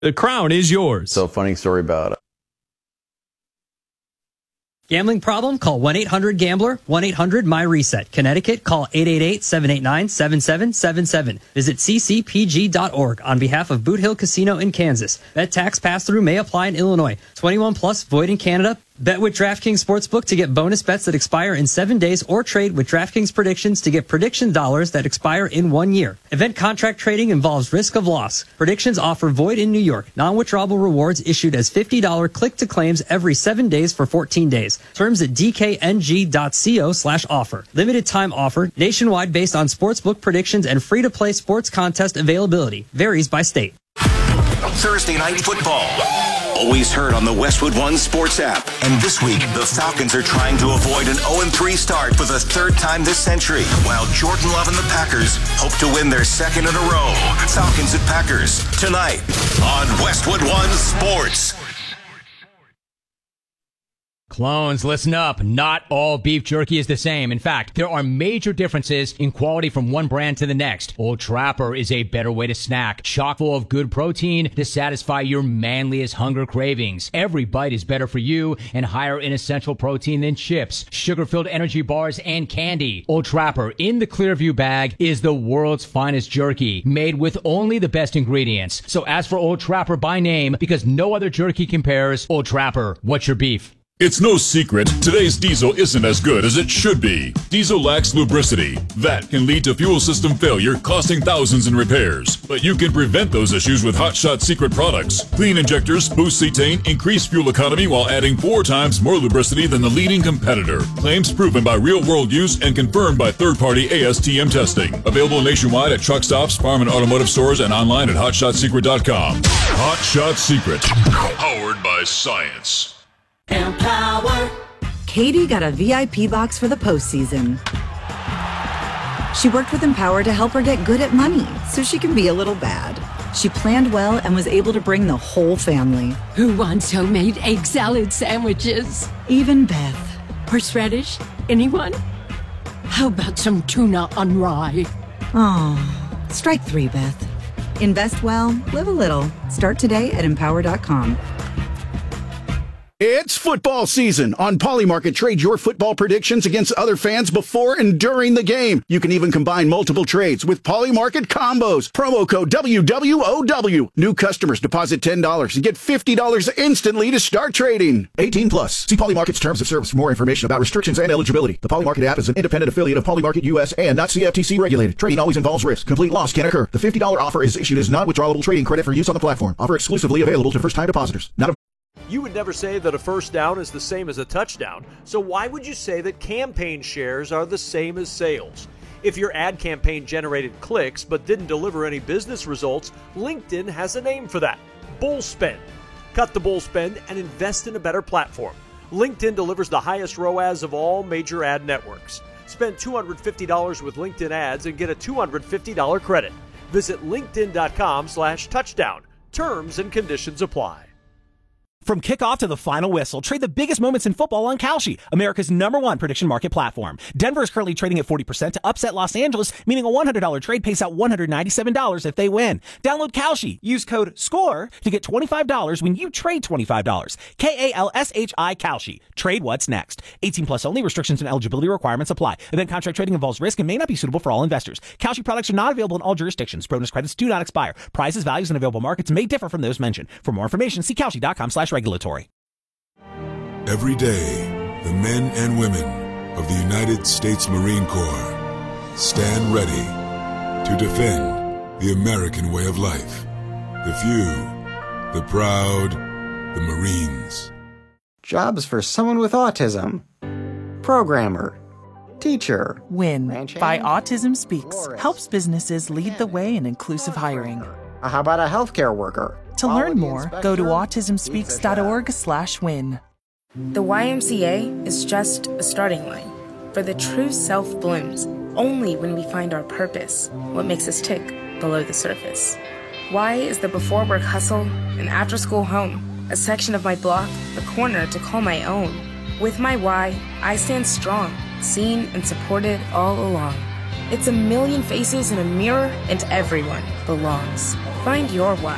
The crown is yours. So, funny story about it. Gambling problem? Call 1-800-GAMBLER, 1-800-MY-RESET. Connecticut, call 888-789-7777. Visit ccpg.org on behalf of Boot Hill Casino in Kansas. Bet tax pass-through may apply in Illinois. 21 plus, void in Canada. Bet with DraftKings Sportsbook to get bonus bets that expire in 7 days, or trade with DraftKings Predictions to get prediction dollars that expire in 1 year. Event contract trading involves risk of loss. Predictions offer void in New York. Non-withdrawable rewards issued as $50 click-to-claims every 7 days for 14 days. Terms at dkng.co/offer. Limited time offer, nationwide based on sportsbook predictions and free-to-play sports contest availability. Varies by state. Thursday Night Football. Always heard on the Westwood One Sports app. And this week, the Falcons are trying to avoid an 0-3 start for the third time this century, while Jordan Love and the Packers hope to win their second in a row. Falcons at Packers, tonight on Westwood One Sports. Clones, listen up. Not all beef jerky is the same. In fact, there are major differences in quality from one brand to the next. Old Trapper is a better way to snack, chock full of good protein to satisfy your manliest hunger cravings. Every bite is better for you and higher in essential protein than chips, sugar-filled energy bars, and candy. Old Trapper in the Clearview bag is the world's finest jerky, made with only the best ingredients. So ask for Old Trapper by name because no other jerky compares. Old Trapper, what's your beef? It's no secret, today's diesel isn't as good as it should be. Diesel lacks lubricity. That can lead to fuel system failure, costing thousands in repairs. But you can prevent those issues with Hot Shot Secret products. Clean injectors, boost cetane, increase fuel economy while adding 4 times more lubricity than the leading competitor. Claims proven by real-world use and confirmed by third-party ASTM testing. Available nationwide at truck stops, farm and automotive stores, and online at hotshotsecret.com. Hot Shot Secret. Powered by science. Empower. Katie got a VIP box for the postseason. She worked with Empower to help her get good at money so she can be a little bad. She planned well and was able to bring the whole family. Who wants homemade egg salad sandwiches? Even Beth. Horseradish? Anyone? How about some tuna on rye? Oh, strike 3, Beth. Invest well, live a little. Start today at empower.com. It's football season. On Polymarket, trade your football predictions against other fans before and during the game. You can even combine multiple trades with Polymarket combos. Promo code WWOW. New customers deposit $10 and get $50 instantly to start trading. 18 plus. See Polymarket's terms of service for more information about restrictions and eligibility. The Polymarket app is an independent affiliate of Polymarket US and not CFTC regulated. Trading always involves risk. Complete loss can occur. The $50 offer is issued as non-withdrawable trading credit for use on the platform. Offer exclusively available to first-time depositors. You would never say that a first down is the same as a touchdown, so why would you say that campaign shares are the same as sales? If your ad campaign generated clicks but didn't deliver any business results, LinkedIn has a name for that: bull spend. Cut the bull spend and invest in a better platform. LinkedIn delivers the highest ROAS of all major ad networks. Spend $250 with LinkedIn ads and get a $250 credit. Visit linkedin.com/touchdown. Terms and conditions apply. From kickoff to the final whistle, trade the biggest moments in football on Kalshi, America's #1 prediction market platform. Denver is currently trading at 40% to upset Los Angeles, meaning a $100 trade pays out $197 if they win. Download Kalshi. Use code SCORE to get $25 when you trade $25. KALSHI Kalshi. Trade what's next. 18 plus only. Restrictions and eligibility requirements apply. Event contract trading involves risk and may not be suitable for all investors. Kalshi products are not available in all jurisdictions. Bonus credits do not expire. Prices, values, and available markets may differ from those mentioned. For more information, see Kalshi.com/regulatory. Every day, the men and women of the United States Marine Corps stand ready to defend the American way of life. The few, the proud, the Marines. Jobs for someone with autism. Programmer. Teacher. WIN by Autism Speaks helps businesses lead the way in inclusive hiring. How about a healthcare worker? To learn more, go to autismspeaks.org/win. The YMCA is just a starting line, for the true self blooms only when we find our purpose, what makes us tick below the surface. Y is the before work hustle, an after school home, a section of my block, a corner to call my own. With my Y, I stand strong, seen and supported all along. It's a million faces in a mirror, and everyone belongs. Find your why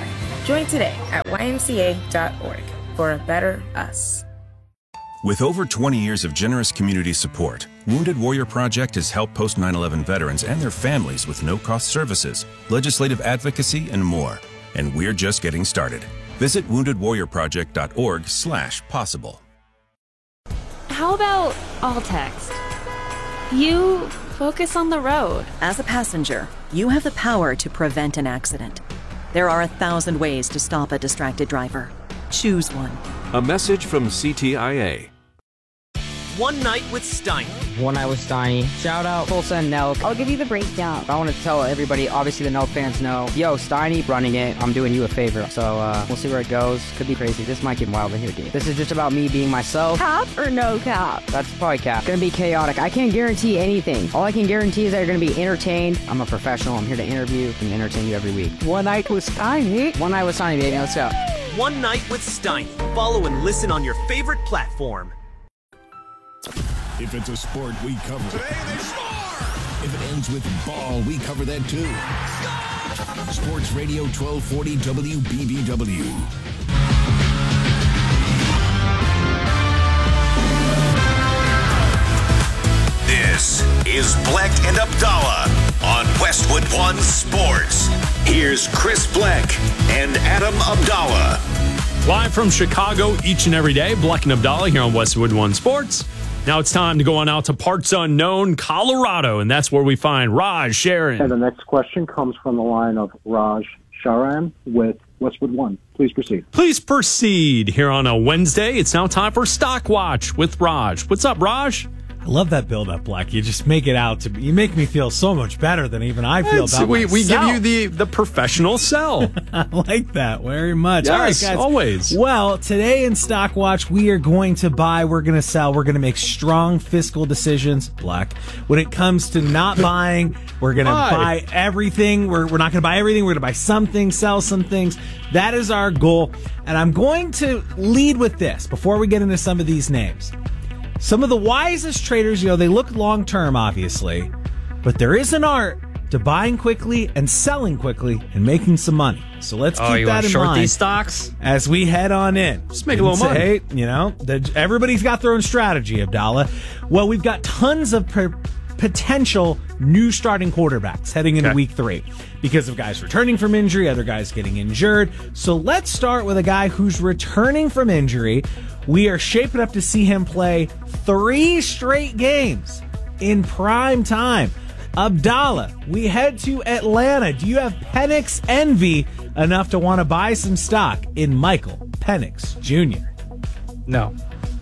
Join today at ymca.org for a better us. With over 20 years of generous community support, Wounded Warrior Project has helped post 9/11 veterans and their families with no-cost services, legislative advocacy, and more. And we're just getting started. Visit woundedwarriorproject.org/possible. How about all text? You focus on the road. As a passenger, you have the power to prevent an accident. There are 1,000 ways to stop a distracted driver. Choose one. A message from CTIA. One Night with Steiny. One Night with Steiny. Shout out Tulsa and Nelk. I'll give you the breakdown. I want to tell everybody, obviously the Nelk fans know, yo, Steiny running it, I'm doing you a favor. So we'll see where it goes. Could be crazy. This might get wild in here, dude. This is just about me being myself. Cap or no cap? That's probably cap. It's going to be chaotic. I can't guarantee anything. All I can guarantee is that you're going to be entertained. I'm a professional. I'm here to interview and entertain you every week. One Night with Steiny. One Night with Steiny, baby. Let's go. One Night with Steiny. Follow and listen on your favorite platform. If it's a sport, we cover it. Today they score! If it ends with ball, we cover that too. Score! Sports Radio 1240 WBBW. This is Bleck and Abdallah on Westwood One Sports. Here's Chris Bleck and Adam Abdallah. Live from Chicago each and every day, Bleck and Abdallah here on Westwood One Sports. Now it's time to go on out to parts unknown, Colorado, and that's where we find Raj Sharon. And the next question comes from the line of Raj Sharan with Westwood One. Please proceed. Please proceed. Here on a Wednesday, it's now time for Stock Watch with Raj. What's up, Raj? I love that build-up, Black. You just make it out to be. You make me feel so much better than even I feel about myself. We give you the professional sell. I like that very much. Yes, all right, guys. Always. Well, today in Stock Watch, we are going to buy, we're going to sell, we're going to make strong fiscal decisions, Black. When it comes to not buying, we're going to buy everything. We're not going to buy everything. We're going to buy some things, sell some things. That is our goal. And I'm going to lead with this before we get into some of these names. Some of the wisest traders, they look long-term, obviously, but there is an art to buying quickly and selling quickly and making some money. So let's keep that in short mind these stocks as we head on in. Just make a little money. Everybody's got their own strategy, Abdallah. Well, we've got tons of potential new starting quarterbacks heading into week 3 because of guys returning from injury, other guys getting injured. So let's start with a guy who's returning from injury. We are shaping up to see him play 3 straight games in prime time. Abdallah, we head to Atlanta. Do you have Penix envy enough to want to buy some stock in Michael Penix Jr.? No.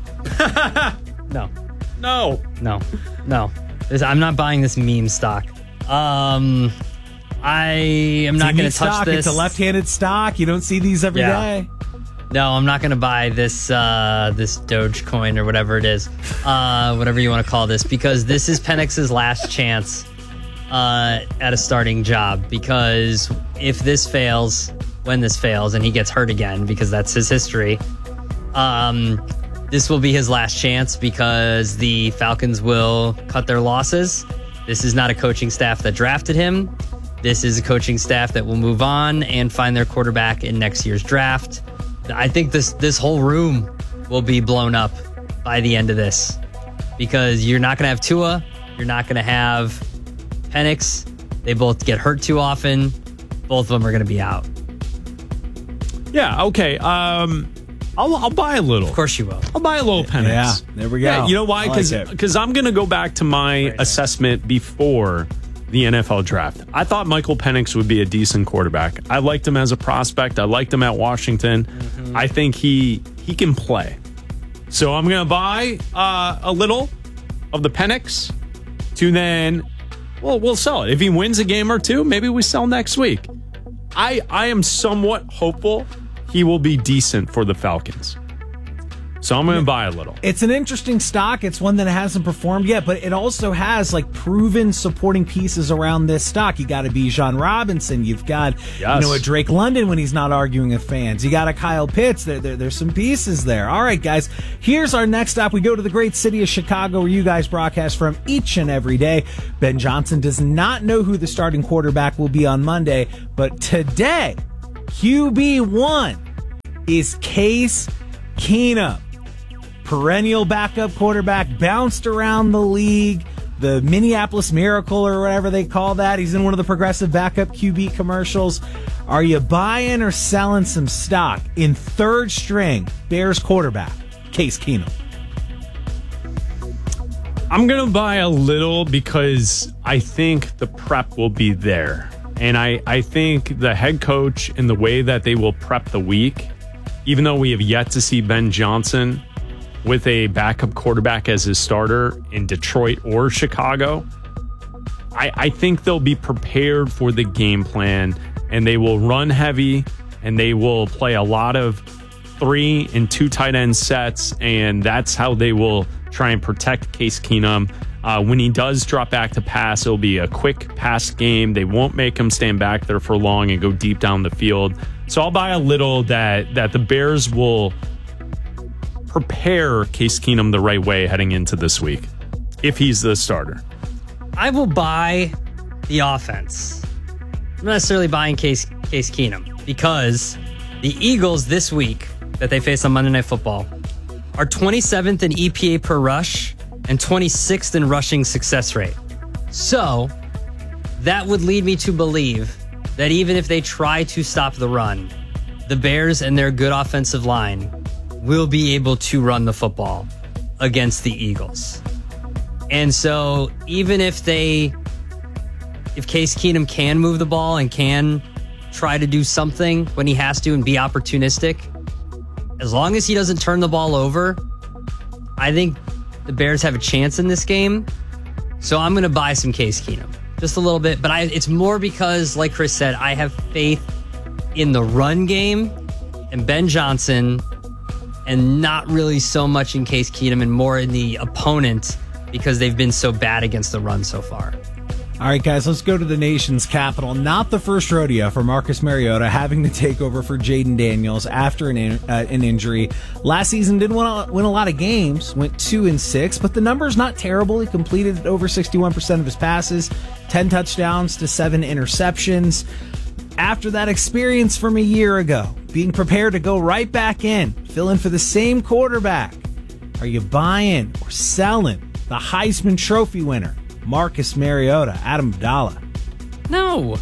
No. I'm not buying this meme stock. I am not going to touch this. It's a left-handed stock. You don't see these every day. No, I'm not going to buy this this Dogecoin or whatever it is, whatever you want to call this, because this is Penix's last chance at a starting job. Because if this fails, when this fails, and he gets hurt again, because that's his history, this will be his last chance because the Falcons will cut their losses. This is not a coaching staff that drafted him. This is a coaching staff that will move on and find their quarterback in next year's draft. I think this whole room will be blown up by the end of this because you're not going to have Tua. You're not going to have Penix. They both get hurt too often. Both of them are going to be out. Yeah, okay. I'll buy a little. Of course you will. I'll buy a little Penix. Yeah, there we go. Yeah, you know why? Because I'm going to go back to my assessment before the NFL draft. I thought Michael Penix would be a decent quarterback. I liked him as a prospect. I liked him at Washington. Mm-hmm. I think he can play. So I'm going to buy a little of the Penix to then, we'll sell it. If he wins a game or two, maybe we sell next week. I am somewhat hopeful he will be decent for the Falcons. So I'm going to buy a little. It's an interesting stock. It's one that hasn't performed yet, but it also has proven supporting pieces around this stock. You got a Bijan Robinson. You've got a Drake London when he's not arguing with fans. You got a Kyle Pitts. There's some pieces there. All right, guys. Here's our next stop. We go to the great city of Chicago, where you guys broadcast from each and every day. Ben Johnson does not know who the starting quarterback will be on Monday, but today QB1 is Case Keenum. Perennial backup quarterback, bounced around the league, the Minneapolis Miracle or whatever they call that. He's in one of the progressive backup QB commercials. Are you buying or selling some stock in third string Bears quarterback, Case Keenum? I'm going to buy a little because I think the prep will be there. And I think the head coach and the way that they will prep the week, even though we have yet to see Ben Johnson with a backup quarterback as his starter in Detroit or Chicago, I think they'll be prepared for the game plan, and they will run heavy, and they will play a lot of 3 and 2 tight end sets, and that's how they will try and protect Case Keenum. When he does drop back to pass, it'll be a quick pass game. They won't make him stand back there for long and go deep down the field. So I'll buy a little that the Bears will prepare Case Keenum the right way heading into this week, if he's the starter. I will buy the offense. I'm not necessarily buying Case Keenum because the Eagles this week that they face on Monday Night Football are 27th in EPA per rush and 26th in rushing success rate. So that would lead me to believe that even if they try to stop the run, the Bears and their good offensive line will be able to run the football against the Eagles. And so even if Case Keenum can move the ball and can try to do something when he has to and be opportunistic, as long as he doesn't turn the ball over, I think the Bears have a chance in this game. So I'm going to buy some Case Keenum. Just a little bit. But it's more because, like Chris said, I have faith in the run game and Ben Johnson, and not really so much in Case Keenum and more in the opponent because they've been so bad against the run so far. All right, guys, let's go to the nation's capital. Not the first rodeo for Marcus Mariota having to take over for Jaden Daniels after an injury. Last season didn't win a lot of games, went 2-6, but the number's not terrible. He completed over 61% of his passes, 10 touchdowns to 7 interceptions. After that experience from a year ago, being prepared to go right back in, fill in for the same quarterback, are you buying or selling the Heisman Trophy winner, Marcus Mariota? Adam Abdallah. No,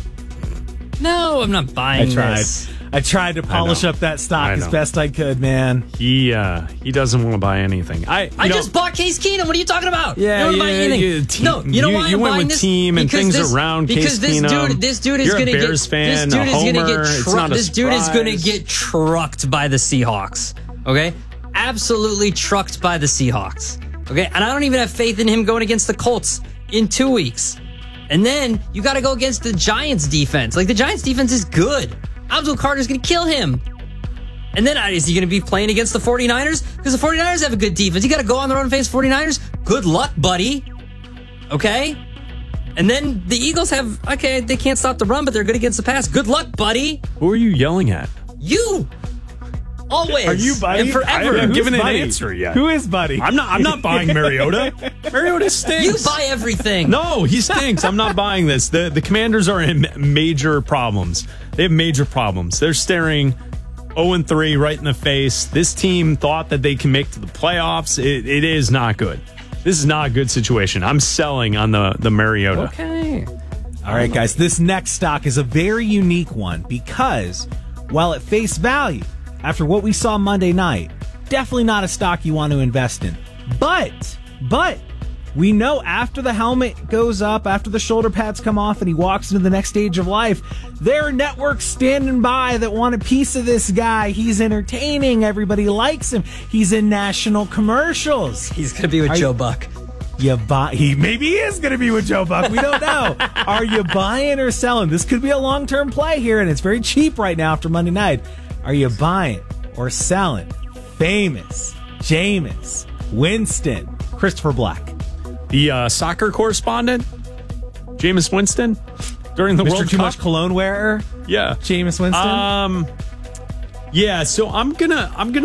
I'm not buying this. I tried to polish up that stock as best I could, man. He doesn't want to buy anything. I just bought Case Keenum. What are you talking about? Yeah, you don't buy anything. No, you know why I'm went buying with this? team and things around Case Keenum. This dude is You're going to a Bears fan, this dude a is going to homer. get It's not a this dude is going to surprise. get trucked by the Seahawks. Okay, absolutely trucked by the Seahawks. Okay, and I don't even have faith in him going against the Colts in 2 weeks. And then you got to go against the Giants defense. Like, the Giants defense is good. Abdul Carter's going to kill him. And then is he going to be playing against the 49ers? Because the 49ers have a good defense. You got to go on the road and face 49ers? Good luck, buddy. Okay? And then the Eagles they can't stop the run, but they're good against the pass. Good luck, buddy. Who are you yelling at? You. Always. Are you Buddy? And forever. I haven't given an Buddy? answer yet. Who is Buddy? I'm not buying Mariota. Mariota stinks. You buy everything. No, he stinks. I'm not buying this. The Commanders are in major problems. They have major problems. They're staring 0-3 right in the face. This team thought that they can make to the playoffs. It is not good. This is not a good situation. I'm selling on the Mariota. Okay. All right, guys. This next stock is a very unique one because while at face value, after what we saw Monday night, definitely not a stock you want to invest in. But we know after the helmet goes up, after the shoulder pads come off and he walks into the next stage of life, there are networks standing by that want a piece of this guy. He's entertaining. Everybody likes him. He's in national commercials. He's going to be with Joe Buck. Maybe he is going to be with Joe Buck. We don't know. Are you buying or selling? This could be a long-term play here, and it's very cheap right now after Monday night. Are you buying or selling famous Jameis Winston, Christopher Black? The soccer correspondent, Jameis Winston, during the Mr. World Too Cup. Much Cologne wearer? Yeah. Jameis Winston? Yeah, so I'm gonna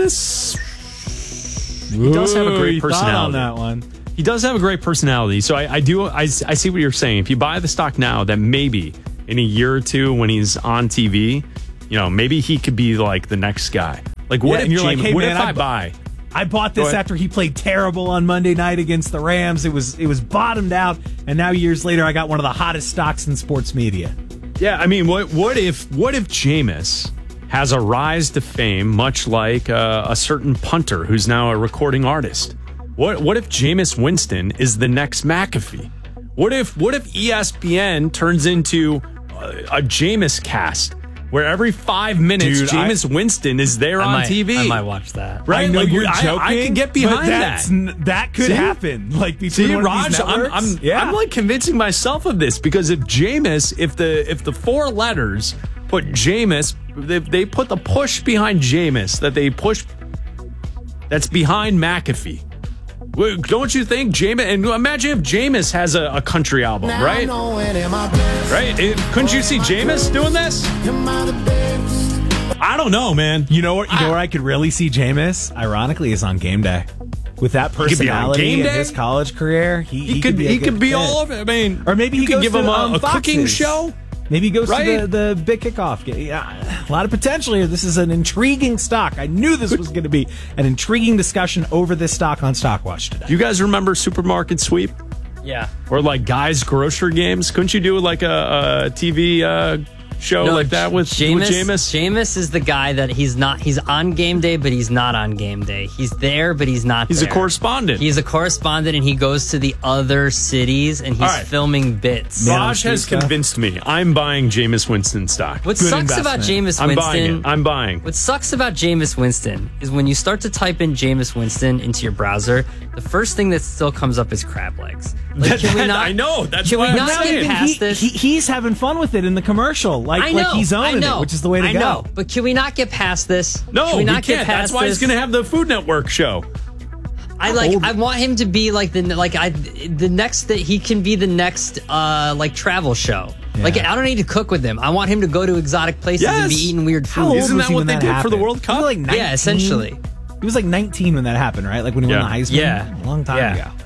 he does have a great personality on that one. He does have a great personality. So I see what you're saying. If you buy the stock now, that maybe in a year or two when he's on TV, maybe he could be like the next guy. Like, what if and you're Jameis, like, hey, what man, if I buy? I bought this after he played terrible on Monday night against the Rams. It was bottomed out, and now years later, I got one of the hottest stocks in sports media. Yeah, I mean, what if Jameis has a rise to fame, much like a certain punter who's now a recording artist? What if Jameis Winston is the next McAfee? What if ESPN turns into a Jameis cast? Where every 5 minutes, Jameis Winston is there on TV. I might watch that. Right? I know you're joking. I can get behind that. That could happen. Like between Raj, I'm like convincing myself of this because if the 4 letters put Jameis, they put the push behind Jameis that they push. That's behind McAfee. Don't you think Jameis? And imagine if Jameis has a country album, right? Right? Couldn't you see Jameis doing this? I don't know, man. You know where I could really see Jameis? Ironically, is on game day. With that personality and his college career, he could be all over. I mean, or maybe you could give him a cooking show. Maybe he goes to the big kickoff. Yeah, a lot of potential here. This is an intriguing stock. I knew this was going to be an intriguing discussion over this stock on Stockwatch today. Do you guys remember Supermarket Sweep? Yeah. Or like Guys Grocery Games? Couldn't you do like a TV show like that with Jameis? Jameis is the guy that he's on game day, but he's not on game day. He's there, but he's not He's there. a correspondent. He's a correspondent, and he goes to the other cities, and he's filming bits. Raj has convinced me. I'm buying Jameis Winston stock. What sucks about Jameis Winston... I'm buying it. What sucks about Jameis Winston is when you start to type in Jameis Winston into your browser, the first thing that still comes up is crab legs. Like, can we not, I know. That's can why we I'm not saying. get past this? He's having fun with it in the commercial. Like he's owning it, which is the way to go. I know, but can we not get past this? No, can we not can't. Get past That's why he's going to have the Food Network show. I want him to be like the next that he can be the next travel show. Yeah. Like I don't need to cook with him. I want him to go to exotic places and be eating weird food. How old Isn't was that he what when they that did happened? for the World Cup? He was like 19? Yeah, essentially. He was like 19 when that happened, right? Like when he won the Heisman. Yeah, a long time ago.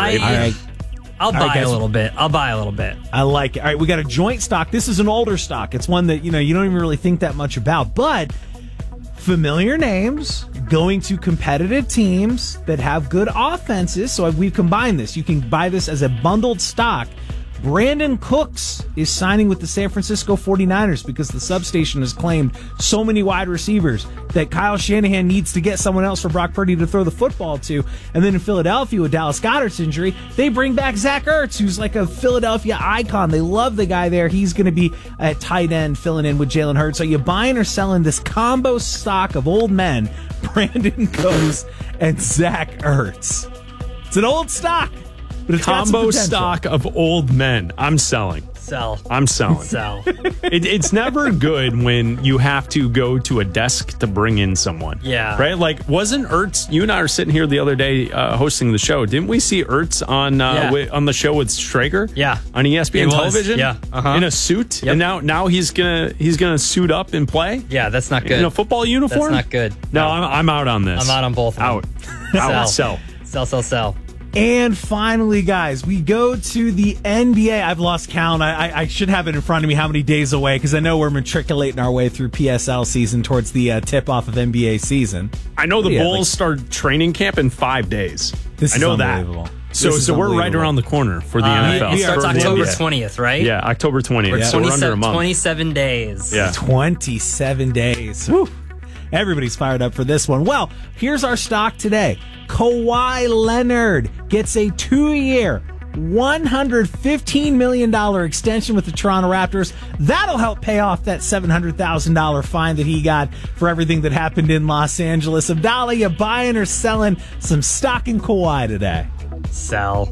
I'll buy a little bit. I like it. All right, we got a joint stock. This is an older stock. It's one that you don't even really think that much about, but familiar names going to competitive teams that have good offenses. So we've combined this. You can buy this as a bundled stock. Brandon Cooks is signing with the San Francisco 49ers because the substation has claimed so many wide receivers that Kyle Shanahan needs to get someone else for Brock Purdy to throw the football to. And then in Philadelphia with Dallas Goedert's injury, they bring back Zach Ertz, who's like a Philadelphia icon. They love the guy there. He's going to be at tight end filling in with Jalen Hurts. So you buying or selling this combo stock of old men, Brandon Cooks and Zach Ertz? It's an old stock. But it's combo stock of old men. I'm selling. Sell. I'm selling. Sell. It's never good when you have to go to a desk to bring in someone. Yeah. Right? Like, wasn't Ertz, you and I were sitting here the other day hosting the show. Didn't we see Ertz on the show with Strager? Yeah. On ESPN television? Yeah. Uh-huh. In a suit? Yep. And now he's gonna suit up and play? Yeah, that's not good. In a football uniform? That's not good. No, I'm out on this. I'm out on both of them. Out. Sell. Sell. And finally, guys, we go to the NBA. I've lost count. I should have it in front of me how many days away because I know we're matriculating our way through PSL season towards the tip-off of NBA season. I know the Bulls start training camp in 5 days. This is unbelievable. So we're right around the corner for the NFL. It starts October 20th, right? Yeah, October 20th. So we're under a month. 27 days. Yeah. 27 days. Whew. Everybody's fired up for this one. Well, here's our stock today. Kawhi Leonard gets a 2-year, $115 million extension with the Toronto Raptors. That'll help pay off that $700,000 fine that he got for everything that happened in Los Angeles. Abdallah, you buying or selling some stock in Kawhi today? Sell.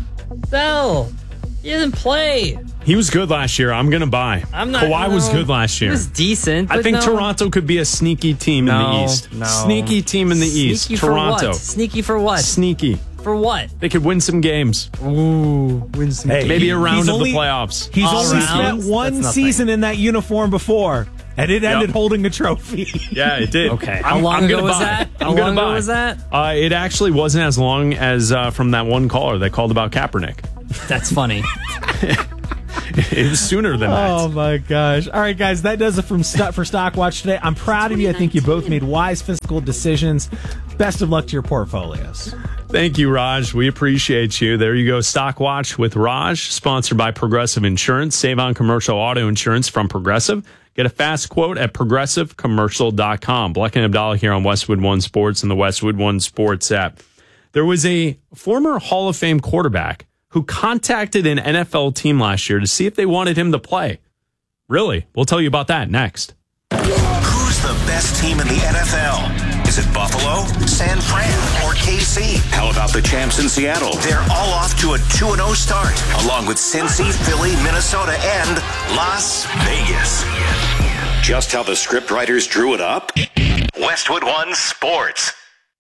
He doesn't play. He was good last year. I'm going to buy. Kawhi was good last year. He was decent. I think Toronto could be a sneaky team in the East. No. Sneaky team in the East. Toronto. Sneaky for what? Sneaky. For what? They could win some games. Ooh, win some games. Maybe a round of the playoffs. He's only spent one season in that uniform before, and it ended holding a trophy. Yeah, it did. Okay. How long ago was that? It actually wasn't as long as from that one caller that called about Kaepernick. That's funny. It was sooner than that. Oh, my gosh. All right, guys, that does it for Stockwatch today. I'm proud of you. I think you both made wise fiscal decisions. Best of luck to your portfolios. Thank you, Raj. We appreciate you. There you go. Stockwatch with Raj, sponsored by Progressive Insurance. Save on commercial auto insurance from Progressive. Get a fast quote at progressivecommercial.com. Bleck and Abdallah here on Westwood One Sports and the Westwood One Sports app. There was a former Hall of Fame quarterback who contacted an NFL team last year to see if they wanted him to play. Really? We'll tell you about that next. Who's the best team in the NFL? Is it Buffalo, San Fran, or KC? How about the champs in Seattle? They're all off to a 2-0 start, along with Cincy, Philly, Minnesota, and Las Vegas. Just how the scriptwriters drew it up? Westwood One Sports.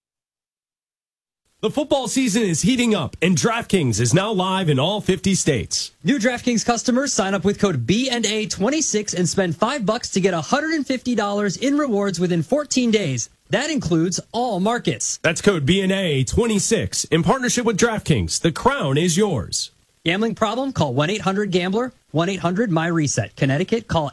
The football season is heating up, and DraftKings is now live in all 50 states. New DraftKings customers sign up with code BNA26 and spend $5 to get $150 in rewards within 14 days. That includes all markets. That's code BNA26 in partnership with DraftKings. The crown is yours. Gambling problem? Call 1-800-GAMBLER, 1-800-MY-RESET. Connecticut, call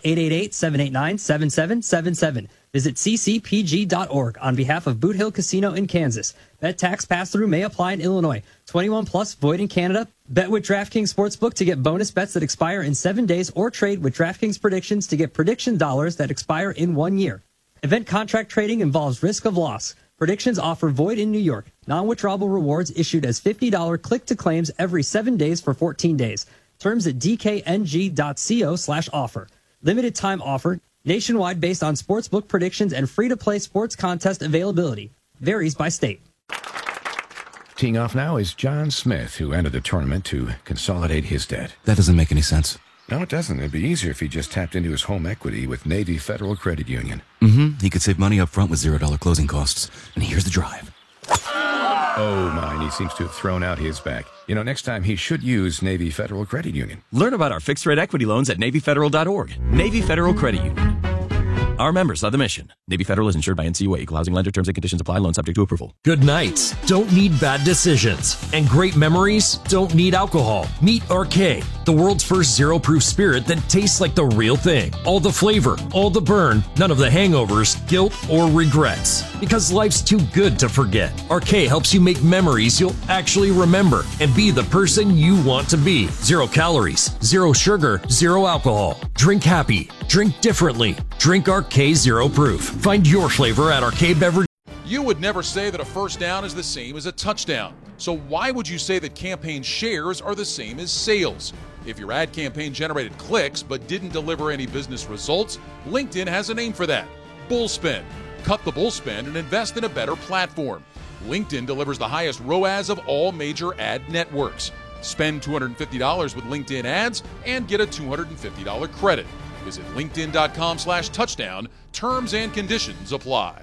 888-789-7777. Visit ccpg.org on behalf of Boot Hill Casino in Kansas. Bet tax pass-through may apply in Illinois. 21 plus, void in Canada. Bet with DraftKings Sportsbook to get bonus bets that expire in 7 days, or trade with DraftKings Predictions to get prediction dollars that expire in 1 year. Event contract trading involves risk of loss. Predictions offer void in New York. Non-withdrawable rewards issued as $50 click-to-claims every 7 days for 14 days. Terms at dkng.co/offer. Limited time offer. Nationwide based on sportsbook predictions and free-to-play sports contest availability. Varies by state. Teeing off now is John Smith, who entered the tournament to consolidate his debt. That doesn't make any sense. No, it doesn't. It'd be easier if he just tapped into his home equity with Navy Federal Credit Union. He could save money up front with $0 closing costs. And here's the drive. Oh, my, he seems to have thrown out his back. You know, next time he should use Navy Federal Credit Union. Learn about our fixed-rate equity loans at NavyFederal.org. Navy Federal Credit Union. Our members of the mission. Navy Federal is insured by NCUA. Equal housing lender. Terms and conditions apply. Loan subject to approval. Good nights don't need bad decisions, and great memories don't need alcohol. Meet RK, the world's first zero-proof spirit that tastes like the real thing. All the flavor, all the burn, none of the hangovers, guilt, or regrets. Because life's too good to forget. RK helps you make memories you'll actually remember and be the person you want to be. 0 calories, 0 sugar, 0 alcohol. Drink happy. Drink differently. Drink RK Zero Proof. Find your flavor at RK Beverage. You would never say that a first down is the same as a touchdown. So why would you say that campaign shares are the same as sales? If your ad campaign generated clicks but didn't deliver any business results, LinkedIn has a name for that. Bullspend. Cut the bullspend and invest in a better platform. LinkedIn delivers the highest ROAS of all major ad networks. Spend $250 with LinkedIn ads and get a $250 credit. Visit linkedin.com/touchdown. Terms and conditions apply.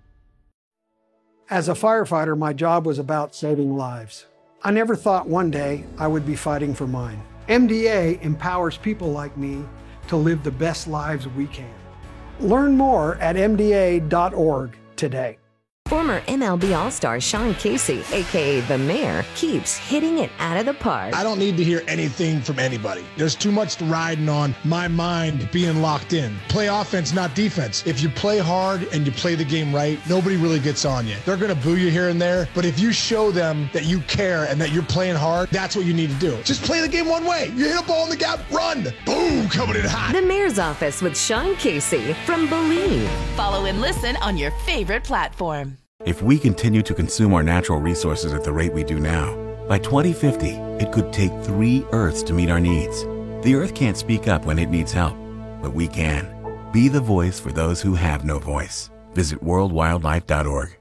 As a firefighter, my job was about saving lives. I never thought one day I would be fighting for mine. MDA empowers people like me to live the best lives we can. Learn more at MDA.org today. Former MLB All-Star Sean Casey, a.k.a. The Mayor, keeps hitting it out of the park. I don't need to hear anything from anybody. There's too much riding on my mind being locked in. Play offense, not defense. If you play hard and you play the game right, nobody really gets on you. They're going to boo you here and there, but if you show them that you care and that you're playing hard, that's what you need to do. Just play the game one way. You hit a ball in the gap, run. Boom, coming in hot. The Mayor's Office with Sean Casey from Believe. Follow and listen on your favorite platform. If we continue to consume our natural resources at the rate we do now, by 2050, it could take 3 Earths to meet our needs. The Earth can't speak up when it needs help, but we can. Be the voice for those who have no voice. Visit worldwildlife.org.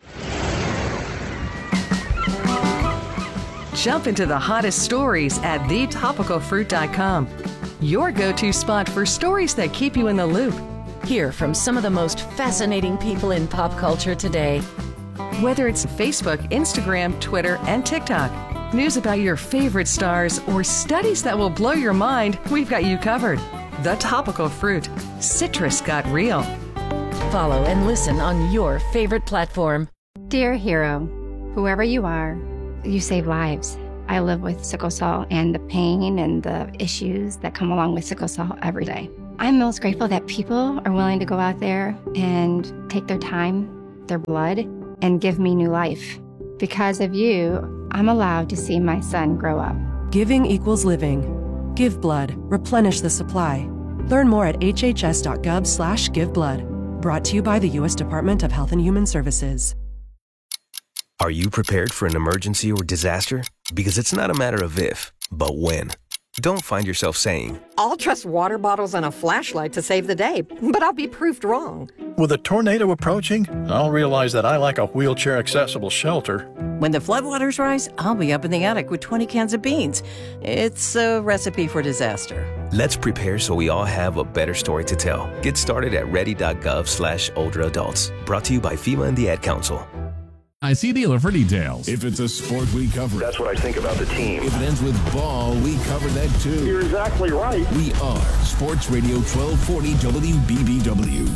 Jump into the hottest stories at thetopicalfruit.com. Your go-to spot for stories that keep you in the loop. Hear from some of the most fascinating people in pop culture today. Whether it's Facebook, Instagram, Twitter, and TikTok, news about your favorite stars, or studies that will blow your mind, we've got you covered. The Topical Fruit. Citrus got real. Follow and listen on your favorite platform. Dear hero, whoever you are, you save lives. I live with sickle cell and the pain and the issues that come along with sickle cell every day. I'm most grateful that people are willing to go out there and take their time, their blood, and give me new life. Because of you, I'm allowed to see my son grow up. Giving equals living. Give blood. Replenish the supply. Learn more at hhs.gov/giveblood. Brought to you by the U.S. Department of Health and Human Services. Are you prepared for an emergency or disaster? Because it's not a matter of if, but when. Don't find yourself saying, I'll trust water bottles and a flashlight to save the day, but I'll be proved wrong. With a tornado approaching, I'll realize that I lack a wheelchair-accessible shelter. When the floodwaters rise, I'll be up in the attic with 20 cans of beans. It's a recipe for disaster. Let's prepare so we all have a better story to tell. Get started at ready.gov/older adults. Brought to you by FEMA and the Ad Council. IC dealer for details. If it's a sport, we cover it. That's what I think about the team. If it ends with ball, we cover that too. You're exactly right. We are Sports Radio 1240 WBBW.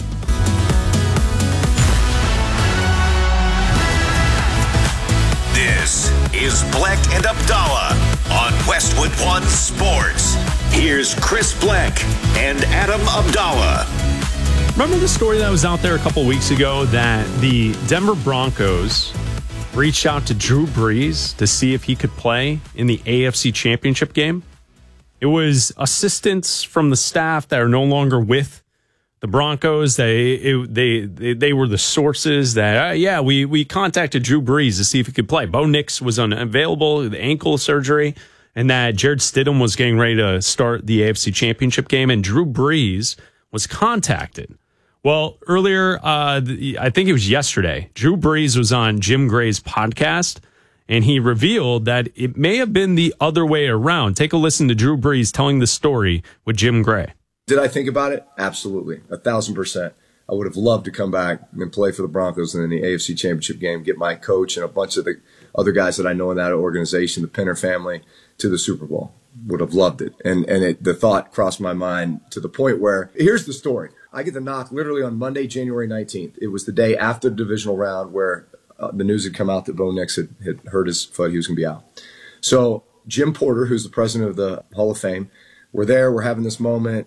This is Bleck and Abdallah on Westwood One Sports. Here's Chris Bleck and Adam Abdallah. Remember the story that was out there a couple weeks ago that the Denver Broncos reached out to Drew Brees to see if he could play in the AFC Championship game? It was assistants from the staff that are no longer with the Broncos. They were the sources that, we contacted Drew Brees to see if he could play. Bo Nix was unavailable, the ankle surgery, and that Jared Stidham was getting ready to start the AFC Championship game, and Drew Brees was contacted. Well, earlier, I think it was yesterday, Drew Brees was on Jim Gray's podcast, and he revealed that it may have been the other way around. Take a listen to Drew Brees telling the story with Jim Gray. Did I think about it? Absolutely. 1,000%. I would have loved to come back and play for the Broncos in the AFC Championship game, get my coach and a bunch of the other guys that I know in that organization, the Penner family, to the Super Bowl. Would have loved it. And the thought crossed my mind to the point where, here's the story. I get the knock literally on Monday, January 19th. It was the day after the divisional round where the news had come out that Bo Nix had hurt his foot. He was going to be out. So Jim Porter, who's the president of the Hall of Fame, we're there. We're having this moment.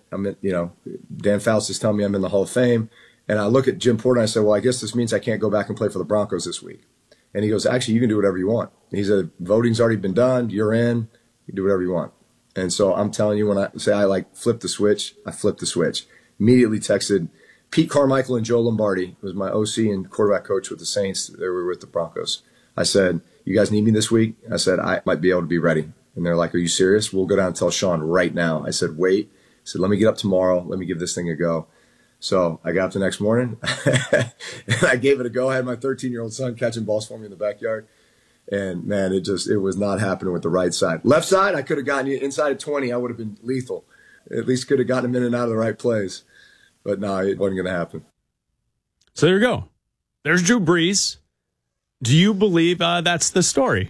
Dan Fouts is telling me I'm in the Hall of Fame. And I look at Jim Porter and I say, well, I guess this means I can't go back and play for the Broncos this week. And he goes, actually, you can do whatever you want. He said, voting's already been done. You're in. You can do whatever you want. And so I'm telling you, when I say I flip the switch, I flipped the switch. Immediately texted Pete Carmichael and Joe Lombardi, who was my OC and quarterback coach with the Saints. They were with the Broncos. I said, you guys need me this week? I said, I might be able to be ready. And they're like, are you serious? We'll go down and tell Sean right now. I said, wait. I said, let me get up tomorrow. Let me give this thing a go. So I got up the next morning and I gave it a go. I had my 13-year-old son catching balls for me in the backyard. And man, it was not happening with the right side. Left side, I could have gotten you inside of 20. I would have been lethal. At least could have gotten him in and out of the right place. But no, it wasn't going to happen. So there you go. There's Drew Brees. Do you believe that's the story?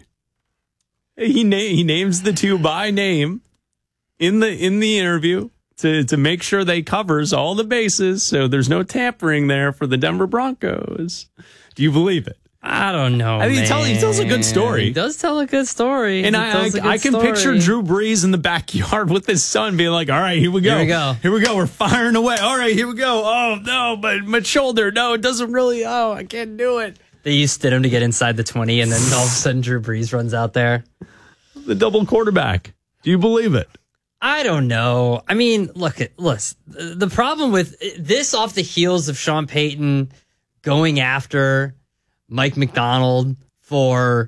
He names the two by name in the interview to make sure they covers all the bases, so there's no tampering there for the Denver Broncos. Do you believe it? I don't know. I mean, he tells a good story. He does tell a good story. And I can picture Drew Brees in the backyard with his son being like, all right, here we go. Here we go. We're firing away. All right, here we go. Oh, no, but my shoulder. No, it doesn't really. Oh, I can't do it. They used Stidham to get inside the 20, and then all of a sudden Drew Brees runs out there. The double quarterback. Do you believe it? I don't know. I mean, listen, the problem with this off the heels of Sean Payton going after Mike McDonald for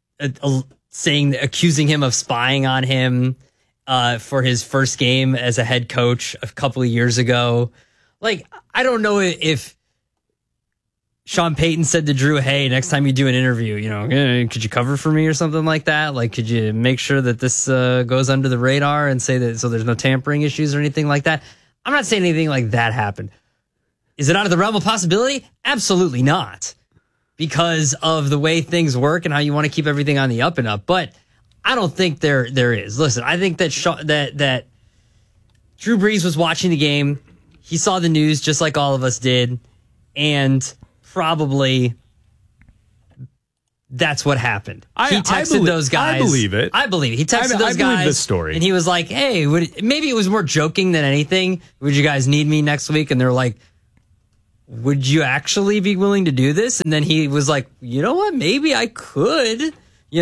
accusing him of spying on him for his first game as a head coach a couple of years ago. Like, I don't know if Sean Payton said to Drew, hey, next time you do an interview, could you cover for me or something like that? Like, could you make sure that this goes under the radar and say that so there's no tampering issues or anything like that? I'm not saying anything like that happened. Is it out of the realm of possibility? Absolutely not. Because of the way things work and how you want to keep everything on the up and up. But I don't think there is. Listen, I think that that Drew Brees was watching the game. He saw the news just like all of us did. And probably that's what happened. He I texted believe- those guys. I believe it. I believe he texted those I guys. believe this story. And he was like, hey, maybe it was more joking than anything. Would you guys need me next week? And they're like, would you actually be willing to do this? And then he was like, you know what? Maybe I could,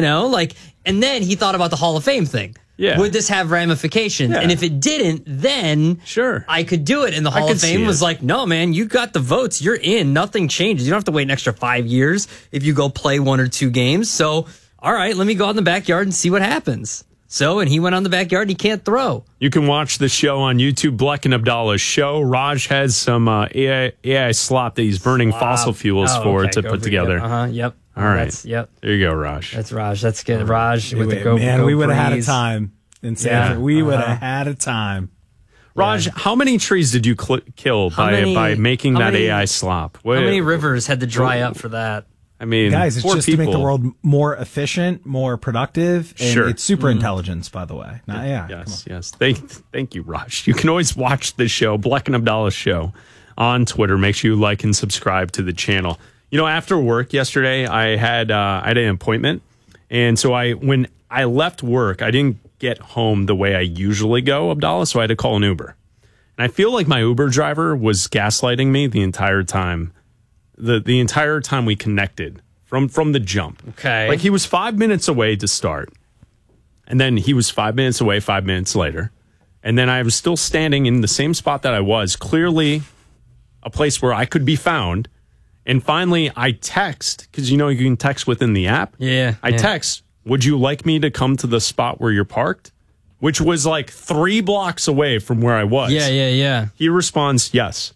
and then he thought about the Hall of Fame thing. Yeah. Would this have ramifications? Yeah. And if it didn't, then sure, I could do it. And the Hall of Fame was like, no, man, you got the votes. You're in. Nothing changes. You don't have to wait an extra 5 years if you go play 1 or 2 games. So, all right, let me go out in the backyard and see what happens. So, and he went on the backyard and he can't throw. You can watch the show on YouTube, Bleck and Abdallah's show. Raj has some AI slop that he's burning fossil fuels to put together. Yep. All right. There you go, Raj. That's Raj. That's good. Raj with the Man, we would have had a breeze. time in Sanford. We would have had a time. Raj, how many trees did you kill by making that AI slop? How many rivers had to dry up for that? I mean, guys, it's just to make the world more efficient, more productive, and Sure. it's super intelligence, by the way. Yes. Thank you, Raj. You can always watch the show, Bleck and Abdallah's show, on Twitter. Make sure you like and subscribe to the channel. After work yesterday, I had an appointment, and so when I left work, I didn't get home the way I usually go, Abdallah, so I had to call an Uber. And I feel like my Uber driver was gaslighting me the entire time. The entire time we connected from the jump. Okay. Like he was 5 minutes away to start. And then he was 5 minutes away 5 minutes later. And then I was still standing in the same spot that I was, clearly a place where I could be found. And finally I text, because you can text within the app. Yeah. I text, would you like me to come to the spot where you're parked? Which was like 3 blocks away from where I was. Yeah. He responds, yes.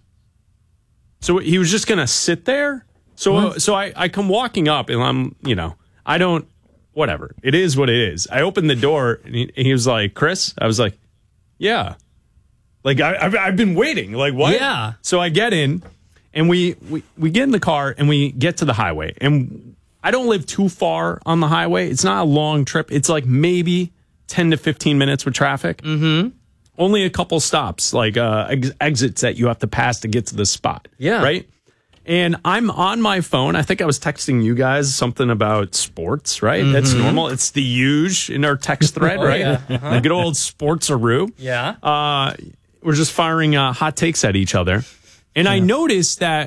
So he was just going to sit there. So I come walking up and I'm, I don't, whatever. It is what it is. I opened the door and he was like, Chris? I was like, yeah. Like I've been waiting. Like what? Yeah. So I get in and we get in the car and we get to the highway. And I don't live too far on the highway. It's not a long trip. It's like maybe 10 to 15 minutes with traffic. Mm-hmm. Only a couple stops, like exits that you have to pass to get to the spot. Yeah. Right? And I'm on my phone. I think I was texting you guys something about sports, right? That's normal. It's the huge in our text thread, right? Yeah. The good old sports-a-roo. Yeah. We're just firing hot takes at each other. And I noticed that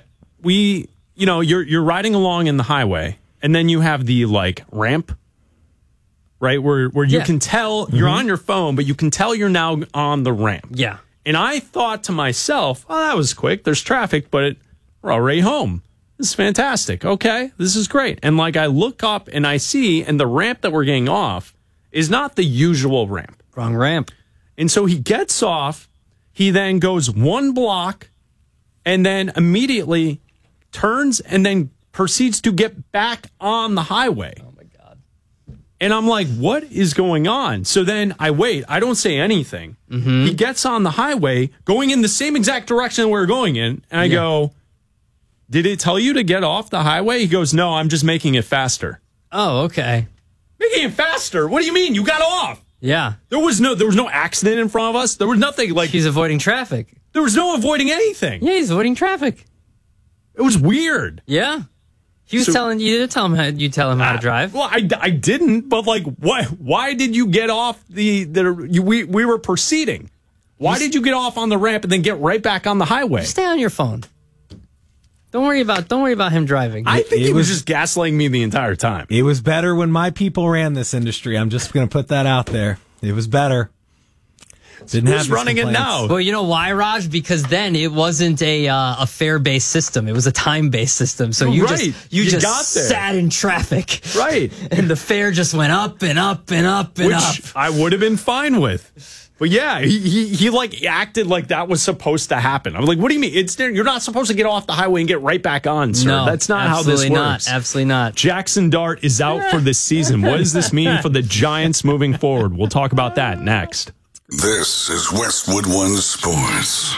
you're riding along in the highway, and then you have the ramp, right? Where you can tell you're on your phone, but you can tell you're now on the ramp. Yeah. And I thought to myself, oh, that was quick. There's traffic, but we're already home. This is fantastic. Okay, this is great. And I look up and I see, and the ramp that we're getting off is not the usual ramp. Wrong ramp. And so he gets off. He then goes 1 block and then immediately turns and then proceeds to get back on the highway. Oh, my God. And I'm like, what is going on? So then I wait. I don't say anything. Mm-hmm. He gets on the highway going in the same exact direction we're going in. And I go, did it tell you to get off the highway? He goes, no, I'm just making it faster. Oh, okay. Making it faster? What do you mean? You got off. Yeah. There was no accident in front of us. There was nothing like... He's avoiding traffic. There was no avoiding anything. Yeah, he's avoiding traffic. It was weird. Yeah. He was telling you to tell him you tell him how to drive. Well, I didn't, but why did you get off we were proceeding? Why did you get off on the ramp and then get right back on the highway? Stay on your phone. Don't worry about him driving. I think he was just gaslighting me the entire time. It was better when my people ran this industry. I'm just going to put that out there. It was better. Didn't Who's running it now? Well, you know why, Raj? Because then it wasn't a fare-based system. It was a time-based system. So you right. just got there. sat in traffic. Right. And the fare just went up and up and up and up. Which I would have been fine with. But yeah, he acted like that was supposed to happen. I'm like, what do you mean? You're not supposed to get off the highway and get right back on, sir. No, that's not how this works. Absolutely not. Jackson Dart is out for this season. What does this mean for the Giants moving forward? We'll talk about that next. This is Westwood One Sports.